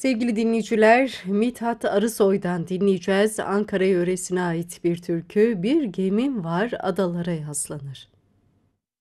Sevgili dinleyiciler, Mithat Arısoy'dan dinleyeceğiz. Ankara yöresine ait bir türkü. Bir gemim var adalara yaslanır.